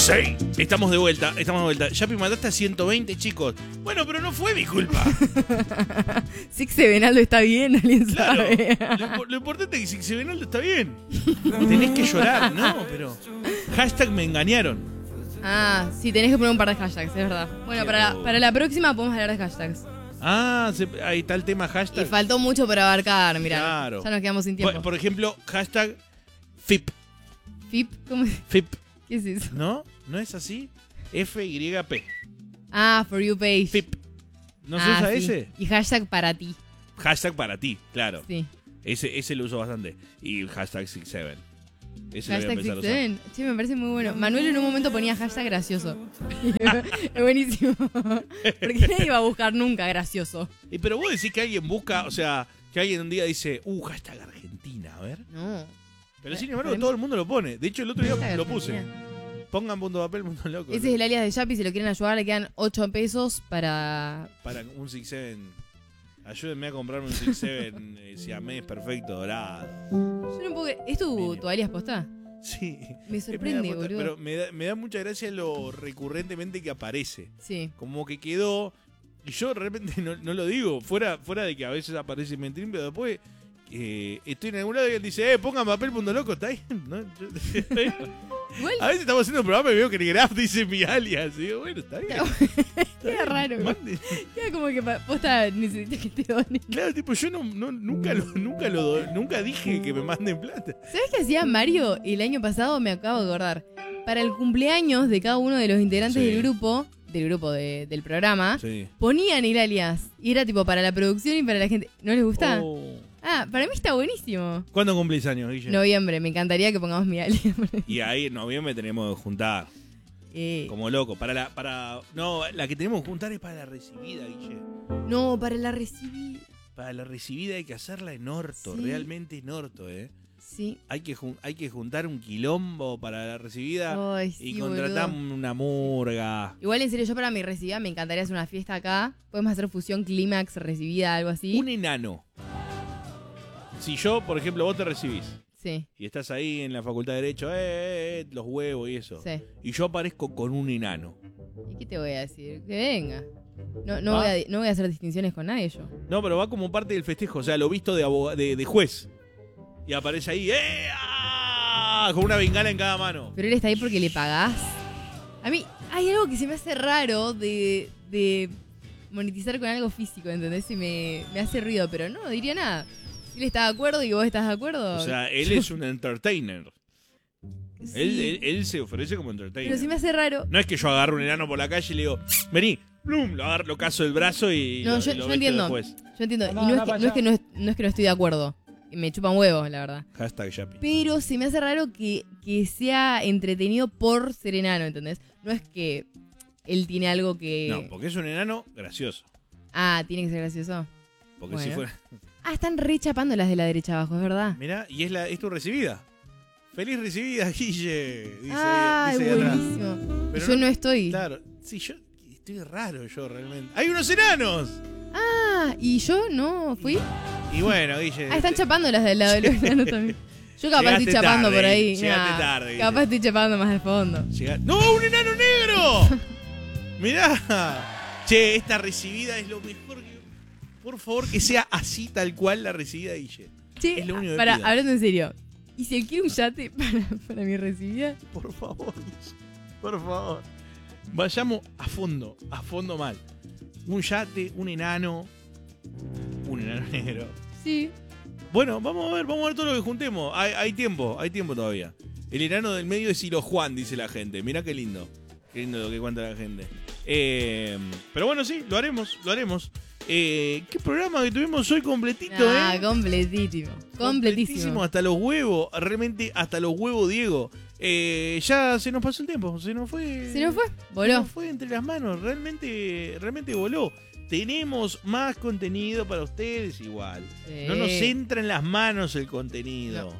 Sí, estamos de vuelta. Yapi, mataste a 120 chicos. Bueno, pero no fue mi culpa. Six Venaldo está bien, alguien Claro, sabe. lo importante es que si se ven algo está bien. Tenés que llorar, ¿no? Pero hashtag me engañaron. Ah, sí, tenés que poner un par de hashtags, es verdad. Bueno, para la próxima podemos hablar de hashtags. Ah, ahí está el tema hashtag. Y faltó mucho por abarcar, mirá. Claro. Ya nos quedamos sin tiempo. Por ejemplo, hashtag FIP. ¿FIP? ¿Cómo es? FIP. ¿Qué es eso? ¿No? ¿No es así? FYP. Ah, For You Page. FIP. ¿No se usa sí. ese? Y hashtag para ti. Hashtag para ti, claro. Sí. Ese lo uso bastante. Y hashtag 67. Ese lo voy a Hashtag empezar a usar. 67. Che, me parece muy bueno. Manuel en un momento ponía hashtag gracioso. Es buenísimo. Porque nadie iba a buscar nunca gracioso. Pero vos decís que alguien busca, o sea, que alguien un día dice, hashtag Argentina, a ver. No. Pero sin embargo todo el mundo lo pone. De hecho, el otro día Hashtag lo puse. Argentina. Pongan punto papel, punto loco. Ese es el alias de Yapi. Si lo quieren ayudar, le quedan 8 pesos para... Para un 67. Ayúdenme a comprarme un 67 siamés perfecto, dorado. Yo no puedo creer. ¿Es tu alias posta? Sí. Me sorprende, Es media boludo. Pero me da mucha gracia lo recurrentemente que aparece. Sí. Como que quedó. Y yo realmente no lo digo. Fuera de que a veces aparece Mentrín, pero después estoy en algún lado y alguien dice, pongan papel, punto loco, ¿está bien? ¿No? Igual A veces estamos haciendo un programa y veo que el Graf dice mi alias. Y digo, bueno, está bien. queda raro. Mande. Queda como que posta necesitas que te donen. Claro, tipo, yo nunca dije que me manden plata. ¿Sabes qué hacía Mario el año pasado? Me acabo de acordar. Para el cumpleaños de cada uno de los integrantes Sí. del grupo del programa, Sí. ponían el alias. Y era tipo para la producción y para la gente. ¿No les gusta? Oh. Ah, para mí está buenísimo. ¿Cuándo cumplís años, Guille? Noviembre, me encantaría que pongamos mi alias. Y ahí en noviembre tenemos que juntar. Como loco. No, la que tenemos que juntar es para la recibida, Guille. No, para la recibida. Para la recibida hay que hacerla en orto, Sí. realmente en orto, ¿eh? Sí. Hay que juntar un quilombo para la recibida Ay, sí, y contratar boludo. una murga. Igual, en serio, yo para mi recibida me encantaría hacer una fiesta acá. Podemos hacer fusión clímax, recibida, algo así. Un enano. Si yo, por ejemplo, vos te recibís Sí, y estás ahí en la facultad de Derecho, los huevos y eso, sí. y yo aparezco con un enano. ¿Y qué te voy a decir? Que venga. No ¿Va? voy a hacer distinciones con nadie yo. No, pero va como parte del festejo, o sea, lo visto de juez. Y aparece ahí, con una bengala en cada mano. Pero él está ahí porque le pagás. A mí hay algo que se me hace raro de monetizar con algo físico, ¿entendés? Y me hace ruido, pero no diría nada. Si él está de acuerdo y vos estás de acuerdo. O sea, él es un entertainer. sí. Él se ofrece como entertainer. Pero se me hace raro. No es que yo agarro un enano por la calle y le digo, vení, plum, lo agarro, lo caso del brazo y No, lo yo visto entiendo. de juez. Yo entiendo. No, y no, no, es que no estoy de acuerdo. Me chupan huevos, la verdad. Hashtag Yapi. Pero se me hace raro que sea entretenido por ser enano, ¿entendés? No es que él tiene algo que... No, porque es un enano gracioso. Ah, tiene que ser gracioso. Porque Bueno. si fuera... Ah, están re chapando las de la derecha abajo, es verdad. Mirá, y es tu recibida. Feliz recibida, Guille. Dice, Ah, dice ahí atrás. buenísimo. Pero Yo no estoy. Claro, sí, yo estoy raro yo realmente. ¡Hay unos enanos! Ah, ¿y yo no fui? Y bueno, Guille. Ah, están chapando las del lado de los enanos también. Yo capaz Llegaste estoy chapando tarde, por ahí. llegaste Nah, tarde, capaz Guille. estoy chapando más de fondo. ¡No, un enano negro! Mirá. Che, esta recibida es lo mejor que... Por favor, que sea así tal cual la recibida de Guille. Che, Es lo único que para, pido. hablando en serio. ¿Y si él quiere un yate para mi recibida? Por favor, Guille. Por favor. Vayamos a fondo mal. Un yate, un enano negro. Sí. Bueno, vamos a ver todo lo que juntemos. Hay tiempo todavía. El enano del medio es Silo Juan, dice la gente. Mirá qué lindo. Qué lindo lo que cuenta la gente. Pero bueno, sí, lo haremos. Qué programa que tuvimos hoy completito, Ah, completísimo. Hasta los huevos, realmente hasta los huevos, Diego. Ya se nos pasó el tiempo, se nos fue. Se nos fue, Se voló. nos fue entre las manos, realmente voló. Tenemos más contenido para ustedes igual. Sí. No nos entra en las manos el contenido.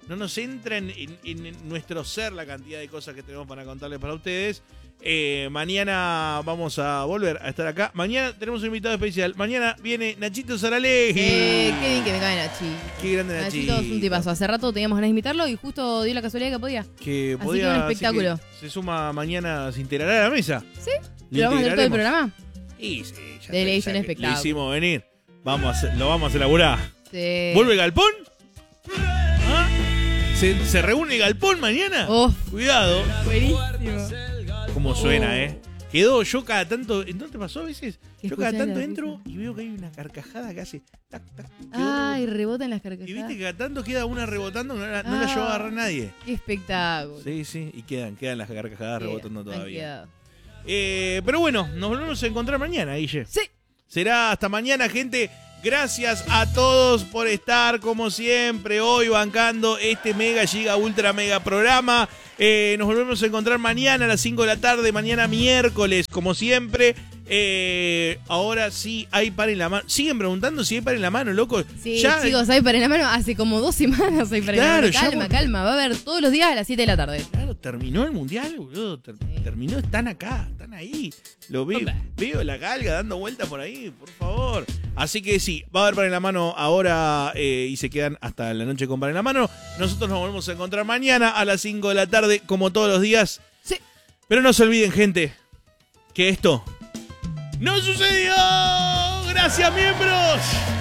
no nos entra en nuestro ser la cantidad de cosas que tenemos para contarles para ustedes. Mañana vamos a volver a estar acá. Mañana tenemos un invitado especial. Mañana viene Nachito Saralegui. Qué bien que me cae Nachi. Qué grande Nachito. Nachito es un tipazo. Hace rato teníamos ganas de invitarlo y justo dio la casualidad que podía. Que Así podía, que un espectáculo. así que se suma mañana, se integrará a la mesa. ¿Sí? ¿Le ¿Lo vamos a hacer todo el programa? Y sí, ya De ley, está, un ya que espectáculo. lo hicimos venir. Lo vamos a elaborar. Sí. ¿Vuelve Galpón? ¿Ah? ¿Se reúne Galpón mañana? Uf, Cuidado. buenísimo. Cómo suena, Quedó, yo cada tanto. ¿No te pasó a veces? Que Yo cada escuchás tanto la entro risa. y veo que hay una carcajada que hace tac, tac. Ay, rebotan las Y viste carcajadas. que cada tanto queda una rebotando, no la llevó a agarrar nadie. Qué espectáculo. Sí, sí, y quedan las carcajadas rebotando Han todavía. quedado. Pero bueno, nos volvemos a encontrar mañana, Guille. Sí. Será hasta mañana, gente. Gracias a todos por estar, como siempre, hoy bancando este mega, giga, ultra, mega programa. Nos volvemos a encontrar mañana a las 5 de la tarde, mañana miércoles, como siempre. Ahora sí hay par en la mano. Siguen preguntando si hay par en la mano, loco. Sí, Ya, chicos, hay para en la mano. Hace como 2 semanas hay para Claro, en la mano. ya Calma, por- calma. Va a haber todos los días a las 7 de la tarde. Claro, terminó el mundial, boludo. Terminó, están acá, están ahí. Lo veo, Hombre. veo la galga dando vueltas por ahí, por favor. Así que sí, va a haber par en la mano ahora y se quedan hasta la noche con par en la mano. Nosotros nos volvemos a encontrar mañana a las 5 de la tarde, como todos los días. Sí. Pero no se olviden, gente, que esto no sucedió. Gracias, miembros.